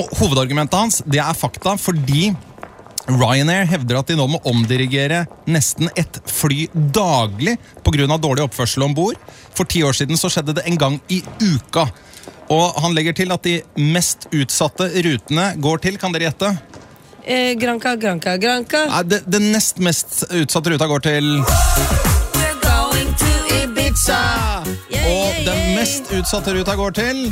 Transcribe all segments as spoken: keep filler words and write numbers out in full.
Hovedargumentet hans, det er fakta, fordi Ryanair hevder at de nå må omdirigere nesten ett fly daglig på grunn av dårlig oppførsel ombord. For ti år siden så skjedde det en gang i uka. Og han legger til at de mest utsatte rutene går til, kan dere gjette? Eh, Granca, Granca, Granca. Nei, det, det nest mest utsatte ruta går til... We're going to Ibiza. Yeah, Og yeah, den yeah. mest utsatte ruta går til...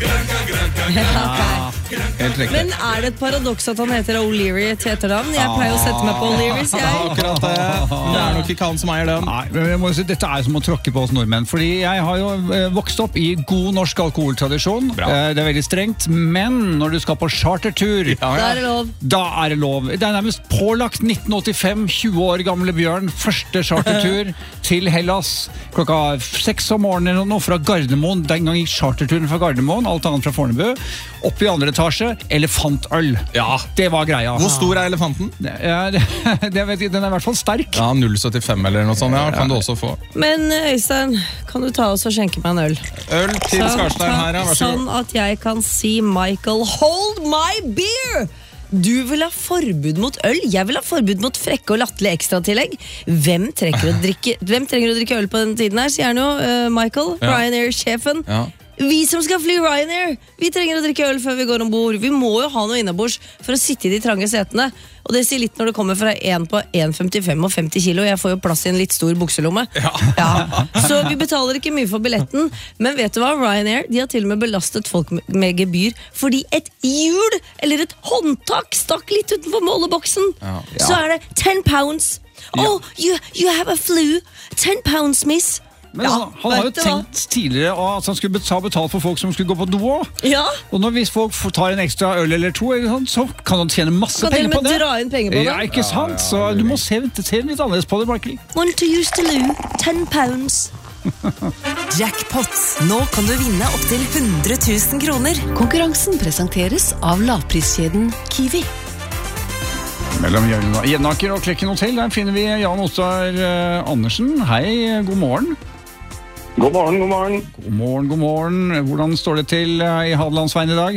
Okay. Helt riktig. Men er det et paradoks at han heter O'Leary til etternavn? Jeg pleier å sette meg på O'Learys, jeg. Akkurat det. Det er nok ikke han som eier den. Nei, men jeg må si, dette er som å tråkke på oss nordmenn, fordi jeg har jo eh, vokst opp i god norsk alkoholtradisjon. Eh, det er veldig strengt, men når du skal på chartertur, Ja, Da ja. er det lov. da er det lov. Det er nærmest pålagt nitten åttifem, tjue år gamle Bjørn, første chartertur til Hellas, klokka seks om morgenen eller noe, fra Gardermoen. Den gang gikk charterturen fra Gardermoen, alt annet fra Fornebu, opp i andre etasje, elefantøl. Ja. Det var greia. Hvor stor er elefanten? Ja, det, det vet jeg, den er i hvert fall sterk. Ja, null komma syttifem eller noe sånt, ja, kan du også få. Men Øystein, kan du ta oss og skjenke meg en øl? Øl til Skarstein her, ja, vær så Sånn god. at jeg kan si Michael, hold my beer! Du vil ha forbud mot øl, jeg vil ha forbud mot frekke og latterlige ekstratillegg. Hvem trenger å drikke, hvem trenger å drikke øl på den tiden her, sier han jo, uh, Michael, Ja. Ryanair-sjefen. Ja. Vi som skal fly Ryanair, vi trenger å drikke øl før vi går ombord. Vi må jo ha noe innabords for å sitte i de trange setene. Og det sier litt når det kommer fra en på en komma femtifem og femti kilo. Jeg får jo plass i en litt stor bukselomme. Ja. Ja. Så vi betaler ikke mye for billetten. Men vet du hva, Ryanair, de har til og med belastet folk med gebyr fordi et hjul eller et håndtak stakk litt utenfor måleboksen. Ja. Så er det ten pounds. Oh, you, you have a flu. ten pounds, miss. Men Ja, han, han har jo vet du hva? tenkt tidligere at han skulle ta betalt for folk som skulle gå på do også. Ja, Og når hvis folk får- tar en ekstra øl eller to, eller sånn, så kan han tjene masse kan til penger og på med det. dra inn penger på det. Ja, ikke sant? Så du må se, se litt annerledes på det, Michael. Want to use to loo, ten pounds. Jackpot. Nå kan du vinne opp til hundre tusen kroner. Konkurransen presenteres av lavpriskjeden Kiwi. Mellom Jevnaker og Klekken Hotel, der finner vi Jan Ottar eh, Andersen. Hei, god morgen. God morgen, god morgen. God morgen, god morgen. Hvordan står det til eh, i Hadelandsveien i dag?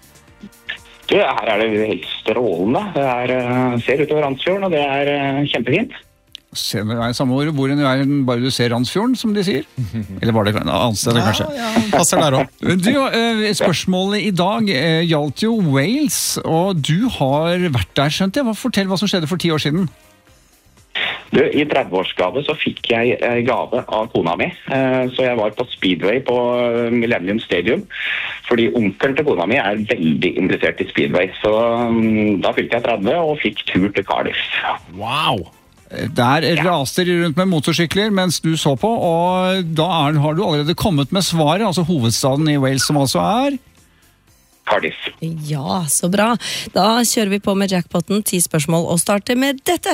Du, her er det helt strålende. Det er, eh, ser utover Randsfjorden, og det er eh, kjempefint. Se, det er samme ord, hvor i verden bare du ser Randsfjorden, som de sier. Eller var det et annet sted, kanskje? Ja, ja, passer der også. Du, eh, spørsmålet i dag eh, gjaldt jo Wales, og du har vært der, skjønte jeg. Hva- Fortell hva som skjedde for ti år siden. Du, i tretti-årsgave så fikk jeg eh, gave av kona mi. Eh, så jeg var på Speedway på eh, Millennium Stadium. Fordi onkelen til kona mi er veldig interessert i Speedway. Så mm, da fylte jeg tretti og fikk tur til Cardiff. Wow! Der raste de rundt med motorsykler mens du så på, og da er, har du allerede kommet med svaret, altså hovedstaden i Wales, som altså er... Cardiff. Ja, så bra. Da kjører vi på med jackpotten, ti spørsmål, og starter med dette.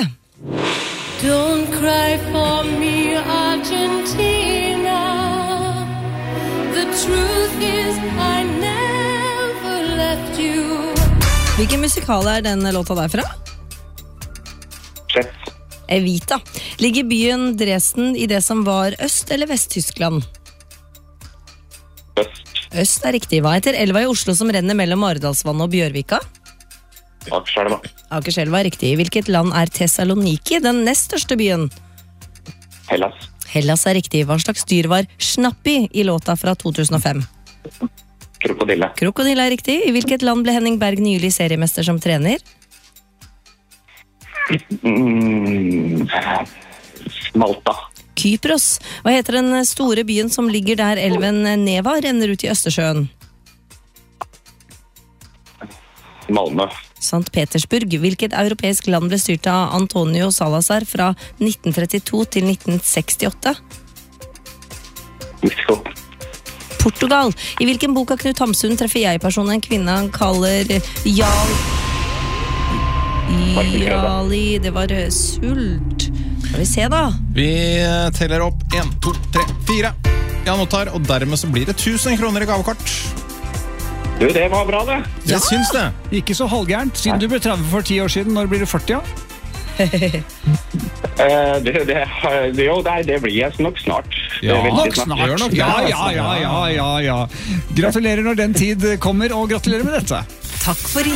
Don't cry for me, Argentina. The truth is I never left you. Hvilken musikal er den låta der fra? Sjett. Evita. Ligger byen Dresden i det som var Øst- eller Vest-Tyskland? Øst. Øst er riktig. Hva heter elva i Oslo som renner mellom Maridalsvannet og Bjørvika? Akerselva. Akerselva er riktig. I hvilket land er Thessaloniki, den nest største byen? Hellas. Hellas er riktig. Hva slags dyr var Snappi i låta fra to tusen og fem? Krokodille. Krokodille er riktig. I hvilket land ble Henning Berg nylig seriemester som trener? Mm, Malta. Kypros. Hva heter den store byen som ligger der elven Neva renner ut i Østersjøen? Malmö. Sankt Petersburg. Hvilket europeisk land ble styrt av Antonio Salazar fra nitten trettito til nitten sekstiåtte? Mexico. Portugal. I hvilken bok av Knut Hamsun treffer jeg-personen en kvinne han kaller Jarl... Jali... Det var sult. Skal vi se, da. Vi teller opp en, to, tre, fire. Jan Ottar, og dermed så blir det tusen kroner i gavekort. Du, det var bra det. Jeg syns det. Ikke så halvgærent, siden du ble tretti for ti år siden. Når blir du førti, ja? Eh, det, det, det, jo, det, det blir jeg nok snart. Ja, Det er veldig Nok snart. Gjør nok det, Ja, altså. ja, ja, ja, ja, ja. Gratulerer når den tid kommer, og gratulerer med dette. Takk for